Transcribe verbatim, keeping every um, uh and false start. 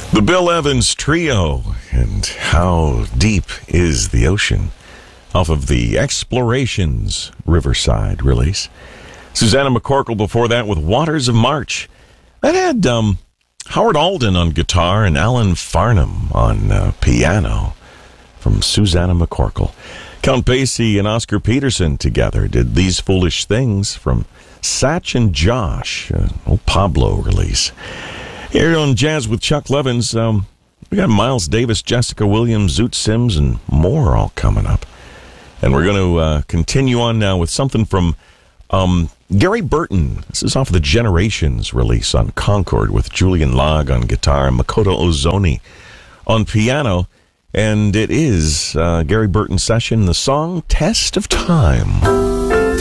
The Bill Evans Trio, and How Deep is the Ocean, off of the Explorations Riverside release. Susanna McCorkle before that with Waters of March. That had um, Howard Alden on guitar and Alan Farnham on uh, piano from Susanna McCorkle. Count Basie and Oscar Peterson together did These Foolish Things from Satch and Josh, an old Pablo release. Here on Jazz with Chuck Levins, um, we got Miles Davis, Jessica Williams, Zoot Sims, and more all coming up. And we're going to uh, continue on now with something from um, Gary Burton. This is off the Generations release on Concord with Julian Log on guitar and Makoto Ozoni on piano. And it is uh, Gary Burton's session, the song Test of Time.